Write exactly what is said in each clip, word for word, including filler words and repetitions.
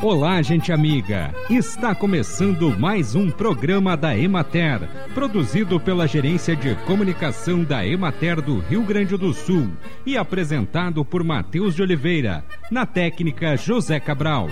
Olá, gente amiga! Está começando mais um programa da Emater, produzido pela Gerência de Comunicação da Emater do Rio Grande do Sul e apresentado por Matheus de Oliveira, na técnica José Cabral.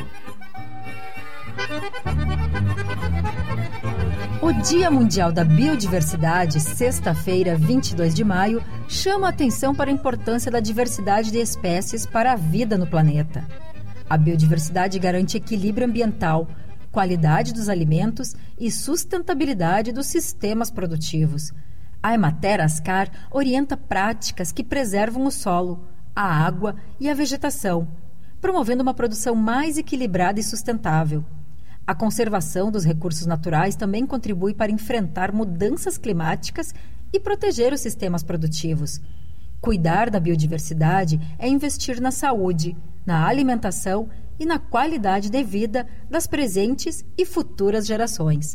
O Dia Mundial da Biodiversidade, sexta-feira, vinte e dois de maio, chama a atenção para a importância da diversidade de espécies para a vida no planeta. A biodiversidade garante equilíbrio ambiental, qualidade dos alimentos e sustentabilidade dos sistemas produtivos. A Emater Ascar orienta práticas que preservam o solo, a água e a vegetação, promovendo uma produção mais equilibrada e sustentável. A conservação dos recursos naturais também contribui para enfrentar mudanças climáticas e proteger os sistemas produtivos. Cuidar da biodiversidade é investir na saúde, na alimentação e na qualidade de vida das presentes e futuras gerações.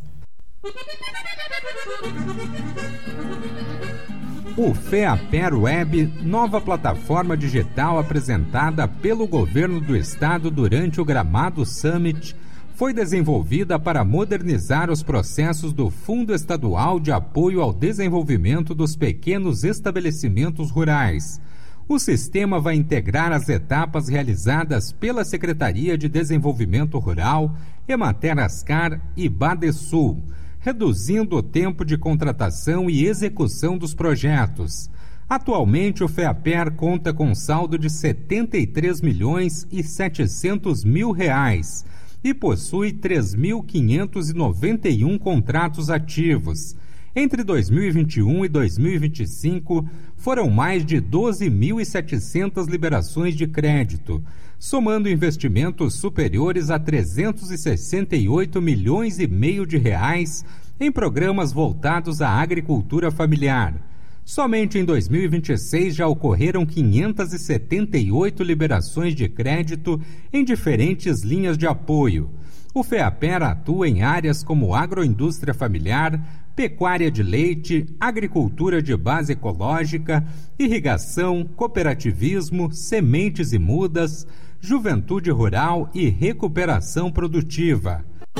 O FEAPER Web, nova plataforma digital apresentada pelo governo do estado durante o Gramado Summit, foi desenvolvida para modernizar os processos do Fundo Estadual de Apoio ao Desenvolvimento dos Pequenos Estabelecimentos Rurais. O sistema vai integrar as etapas realizadas pela Secretaria de Desenvolvimento Rural, Emater Ascar e Badesul, reduzindo o tempo de contratação e execução dos projetos. Atualmente, o FEAPER conta com um saldo de setenta e três milhões e setecentos mil reais e possui três mil quinhentos e noventa e um contratos ativos. Entre dois mil e vinte e um e dois mil e vinte e cinco, foram mais de doze mil e setecentas liberações de crédito, somando investimentos superiores a trezentos e sessenta e oito milhões e meio de reais em programas voltados à agricultura familiar. Somente em dois mil e vinte e seis já ocorreram quinhentas e setenta e oito liberações de crédito em diferentes linhas de apoio. O FEAPER atua em áreas como agroindústria familiar, pecuária de leite, agricultura de base ecológica, irrigação, cooperativismo, sementes e mudas, juventude rural e recuperação produtiva.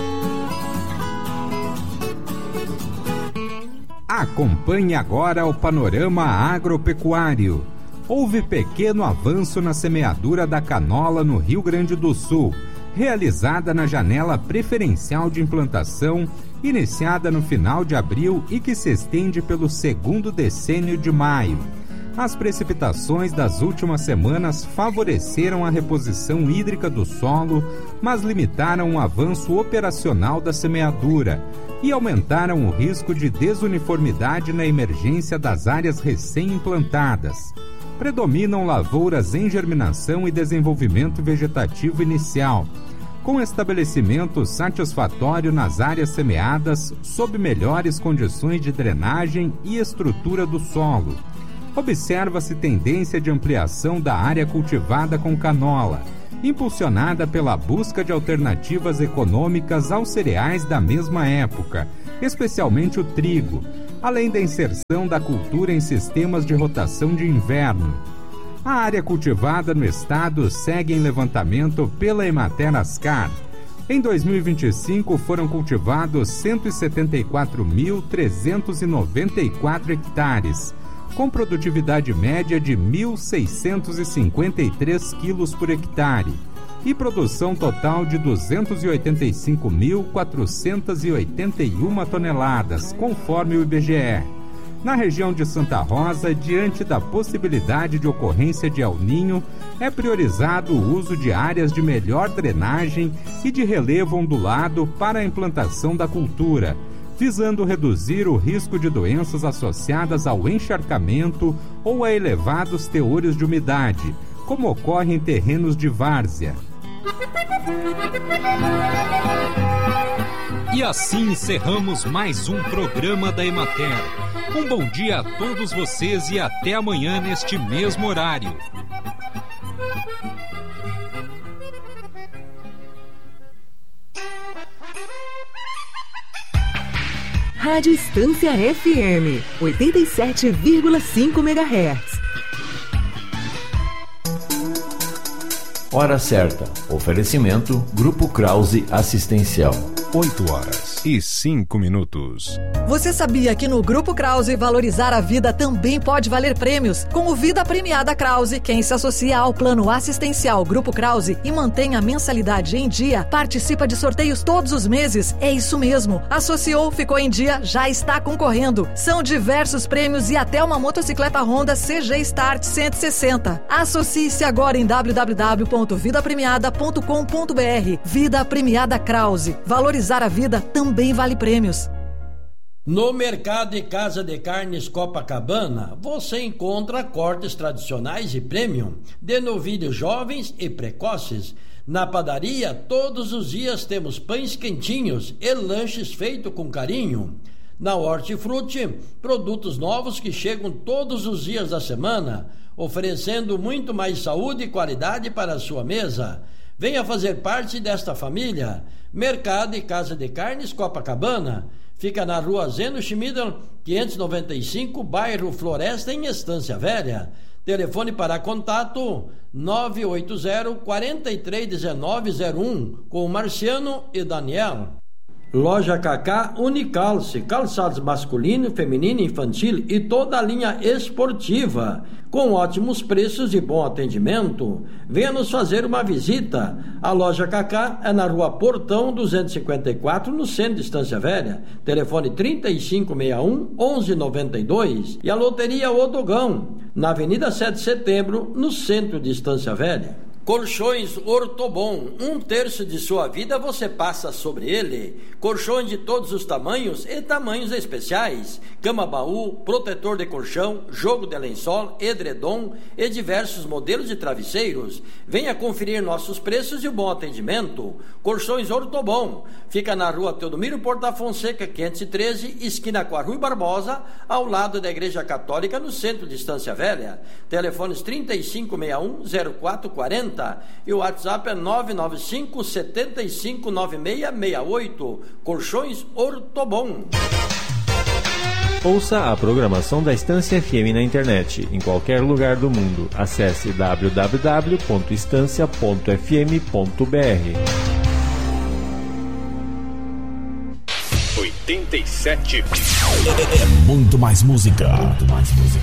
Acompanhe agora o panorama agropecuário. Houve pequeno avanço na semeadura da canola no Rio Grande do Sul, realizada na janela preferencial de implantação, iniciada no final de abril e que se estende pelo segundo decênio de maio. As precipitações das últimas semanas favoreceram a reposição hídrica do solo, mas limitaram o avanço operacional da semeadura e aumentaram o risco de desuniformidade na emergência das áreas recém-implantadas. Predominam lavouras em germinação e desenvolvimento vegetativo inicial, com estabelecimento satisfatório nas áreas semeadas sob melhores condições de drenagem e estrutura do solo. Observa-se tendência de ampliação da área cultivada com canola, impulsionada pela busca de alternativas econômicas aos cereais da mesma época, especialmente o trigo, além da inserção da cultura em sistemas de rotação de inverno. A área cultivada no estado segue em levantamento pela Emater Ascar. Em dois mil e vinte e cinco foram cultivados cento e setenta e quatro mil trezentos e noventa e quatro hectares, com produtividade média de mil seiscentos e cinquenta e três quilos por hectare e produção total de duzentos e oitenta e cinco mil quatrocentos e oitenta e uma toneladas, conforme o I B G E. Na região de Santa Rosa, diante da possibilidade de ocorrência de El Niño, é priorizado o uso de áreas de melhor drenagem e de relevo ondulado para a implantação da cultura, visando reduzir o risco de doenças associadas ao encharcamento ou a elevados teores de umidade, como ocorre em terrenos de várzea. E assim encerramos mais um programa da Emater. Um bom dia a todos vocês e até amanhã neste mesmo horário. Rádio Estância F M, oitenta e sete vírgula cinco megahertz. Hora certa. Oferecimento Grupo Krause Assistencial. oito horas e cinco minutos. Você sabia que no Grupo Krause valorizar a vida também pode valer prêmios? Com o Vida Premiada Krause, quem se associa ao plano assistencial Grupo Krause e mantém a mensalidade em dia, participa de sorteios todos os meses. É isso mesmo. Associou, ficou em dia, já está concorrendo. São diversos prêmios e até uma motocicleta Honda C G Start cento e sessenta. Associe-se agora em w w w ponto vida premiada ponto com ponto b r. Vida Premiada Krause. Valorizar a vida também vale prêmios. No Mercado e Casa de Carnes Copacabana, você encontra cortes tradicionais e premium de novilhos jovens e precoces. Na padaria, todos os dias temos pães quentinhos e lanches feitos com carinho. Na Hortifruti, produtos novos que chegam todos os dias da semana, oferecendo muito mais saúde e qualidade para a sua mesa. Venha fazer parte desta família. Mercado e Casa de Carnes Copacabana. Fica na rua Zeno Schmieder, quinhentos e noventa e cinco, bairro Floresta, em Estância Velha. Telefone para contato nove oito zero, quatro três um nove zero um, com Marciano e Daniel. Loja Cacá Unicalce, calçados masculino, feminino, infantil e toda a linha esportiva, com ótimos preços e bom atendimento. Venha nos fazer uma visita. A Loja Cacá é na rua Portão duzentos e cinquenta e quatro, no centro de Estância Velha. Telefone trinta e cinco sessenta e um, onze noventa e dois. E a Loteria Odogão, na Avenida sete de Setembro, no centro de Estância Velha. Colchões Ortobon, um terço de sua vida você passa sobre ele. Colchões de todos os tamanhos e tamanhos especiais. Cama-baú, protetor de colchão, jogo de lençol, edredom e diversos modelos de travesseiros. Venha conferir nossos preços e o bom atendimento. Colchões Ortobon, fica na rua Teodomiro Porta Fonseca, quinhentos e treze, esquina com a Rui Barbosa, ao lado da Igreja Católica, no centro de Estância Velha. Telefones trinta e cinco sessenta e um, zero quatro quarenta. E o WhatsApp é nove nove cinco, sete cinco, nove seis seis oito. Colchões Ortobon. Ouça a programação da Estância F M na internet, em qualquer lugar do mundo. Acesse w w w ponto estância ponto f m ponto b r. oitenta e sete. É muito mais música. Muito mais música.